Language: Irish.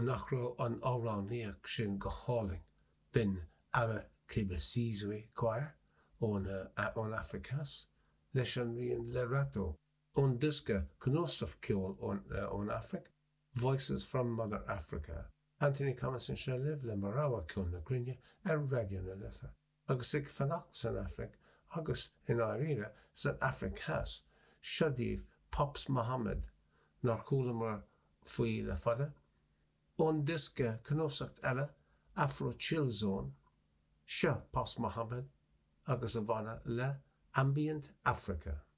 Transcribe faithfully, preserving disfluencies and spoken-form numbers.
ón nach raibh an áráníoch sin go cháling bin abba cibé síosúí choir ón ón Africas leis an rion le rató. Ón disca Cnósach ceol ón Afric, Voices from Mother Africa. Anthony Comison se liv le marawa ceol na grinne ar radio na lifa. Agus ag fanach san Afric, agus in áiríre san Africas, Shadív Pops Mohammed nar chúlamar faoi le fada. Ón disca Cnósach eile Afro Chill Zone, se Pops Mohammed agus a bhana le Ambient Africa.